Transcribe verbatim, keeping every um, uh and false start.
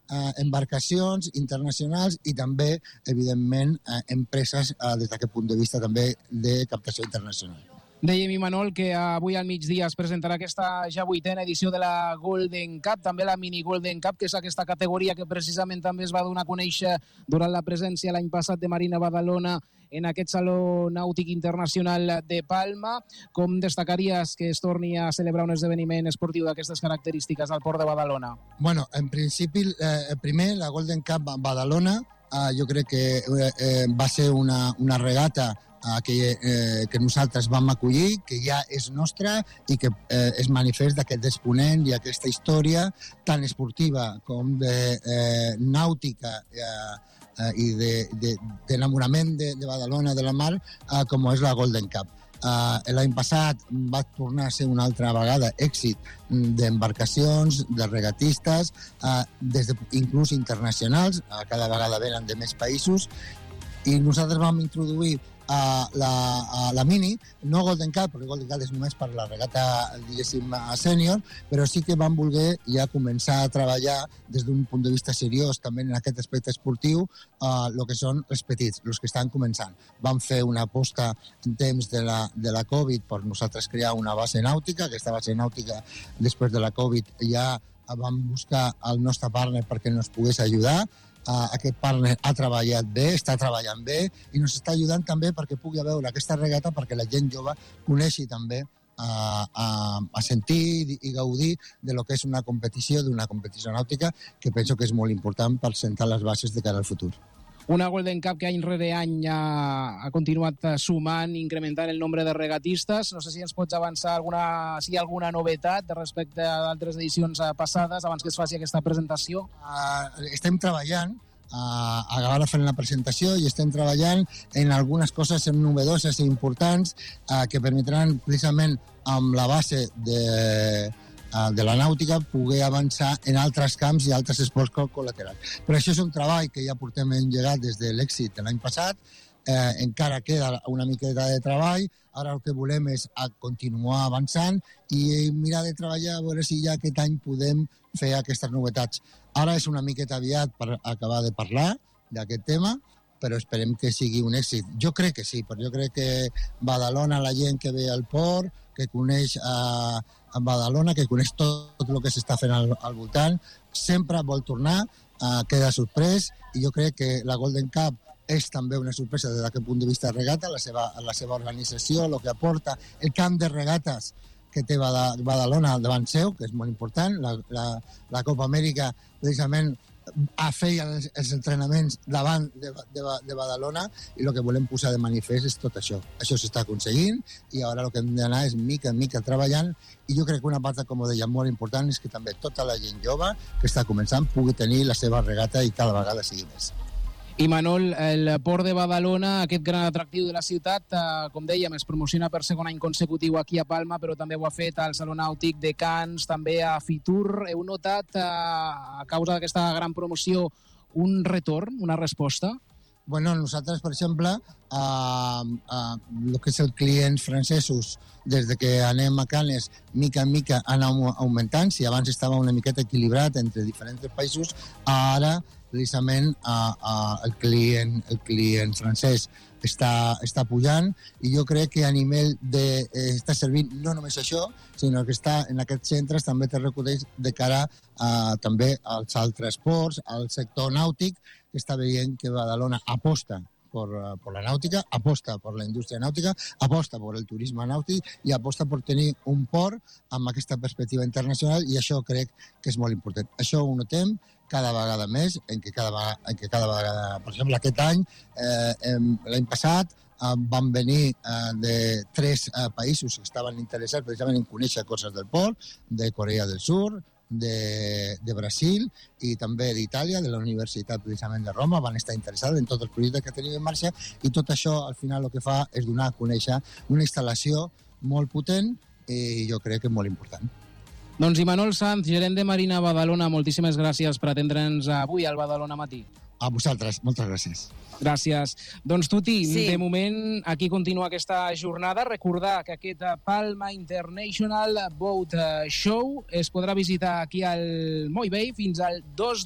eh, embarcacions internacionals i també, evidentment, eh, empreses eh, des d'aquest punt de vista també de captació internacional. Dèiem, Imanol, que avui al migdia es presentarà aquesta ja vuitena edició de la Golden Cup, també la Mini Golden Cup, que és aquesta categoria que precisament també es va donar a conèixer durant la presència l'any passat de Marina Badalona en aquest Saló Nàutic Internacional de Palma. Com destacaries que es torni a celebrar un esdeveniment esportiu d'aquestes característiques al Port de Badalona? Bueno, en principi, eh, primer, la Golden Cup Badalona, eh, jo crec que eh, va ser una, una regata que, eh, que nosaltres vam acollir, que ja és nostra i que eh, és manifest d'aquest exponent i aquesta història tan esportiva com de eh, nàutica eh, eh, i d'enamorament de, de, de Badalona, de la mar, eh, com és la Golden Cup. Uh, l'any passat va tornar a ser una altra vegada èxit d'embarcacions, de regatistes, uh, des de, inclús internacionals, uh, cada vegada venen de més països, i nosaltres vam introduir a la, a la Mini, no Golden Cup, perquè Golden Cup és només per la regata, diguéssim, sènior, però sí que vam voler ja començar a treballar des d'un punt de vista seriós, també en aquest aspecte esportiu, el uh, que són els petits, els que estan començant. Vam fer una aposta en temps de la, de la Covid per nosaltres crear una base nàutica. Aquesta base nàutica, després de la Covid, ja vam buscar el nostre partner perquè ens pogués ajudar. Uh, aquest partner ha treballat bé, està treballant bé i ens està ajudant també perquè pugui veure aquesta regata, perquè la gent jove coneixi també uh, a, a sentir i gaudir de lo que és una competició, d'una competició nàutica, que penso que és molt important per sentar les bases de cara al futur. Una Golden Cup que any rere any ha, ha continuat sumant, incrementant el nombre de regatistes. No sé si ens pots avançar alguna, si hi ha alguna novetat respecte a d'altres edicions passades abans que es faci aquesta presentació. Uh, estem treballant, uh, ara fent la presentació, i estem treballant en algunes coses novedoses i importants uh, que permetran precisament amb la base de de la nàutica poder avançar en altres camps i altres esports col·laterals. Però això és un treball que ja portem engegat des de l'èxit de l'any passat, eh, encara queda una miqueta de treball, ara el que volem és continuar avançant i mirar de treballar a veure si ja aquest any podem fer aquestes novetats. Ara és una miqueta aviat per acabar de parlar d'aquest tema, però esperem que sigui un èxit. Jo crec que sí, però jo crec que Badalona, la gent que ve al port, que coneix a, a Badalona, que coneix tot el que s'està fent al, al voltant, sempre vol tornar, uh, queda sorprès, i jo crec que la Golden Cup és també una sorpresa des d'aquest punt de vista de regata, la seva, la seva organització, el que aporta, el camp de regates que té Badalona davant seu, que és molt important, la, la, la Copa Amèrica precisament a fer els, els entrenaments davant de, de, de Badalona, i el que volem posar de manifest és tot això. Això s'està aconseguint i ara el que hem d'anar és mica en mica treballant, i jo crec que una part, com ho deia, molt important és que també tota la gent jove que està començant pugui tenir la seva regata i cada vegada sigui més. Imanol, el Port de Badalona, aquest gran atractiu de la ciutat, eh, com dèiem, es promociona per segon any consecutiu aquí a Palma, però també ho ha fet al Saló Nàutic de Canes, també a Fitur. Heu notat, eh, a causa d'aquesta gran promoció, un retorn, una resposta? Bueno, nosaltres, per exemple, eh, eh, el que és el clients francesos, des de que anem a Canes, mica en mica han augmentant. Si abans estava una miqueta equilibrat entre diferents països, ara precisament uh, uh, el, client, el client francès està, està pujant, i jo crec que a nivell de, eh, està servint no només això, sinó que està en aquests centres també te reconeix de cara a, també als altres ports, al sector nàutic, que està veient que Badalona aposta por, por la náutica, aposta por la indústria nàutica, aposta por el turisme nàutic i aposta per tenir un port amb aquesta perspectiva internacional, i això crec que és molt important. Això ho notem cada vegada més, en què cada vegada, en què cada vegada, per exemple, aquest any, eh, l'any passat, eh, van venir eh, de tres eh, països que estaven interessats precisament en conèixer coses del port, de Corea del Sur, de, de Brasil i també d'Itàlia, de la Universitat precisament de Roma, van estar interessats en tots els projectes que tenim en marxa, i tot això al final el que fa és donar a conèixer una instal·lació molt potent i jo crec que molt important. Doncs Imanol Sanz, gerent de Marina Badalona, moltíssimes gràcies per atendre'ns avui al Badalona Matí. A vosaltres, moltes gràcies. Gràcies. Doncs Tuti, Sí. de moment aquí continua aquesta jornada. Recordar que aquest Palma International Boat Show es podrà visitar aquí al Moll Bay fins al dos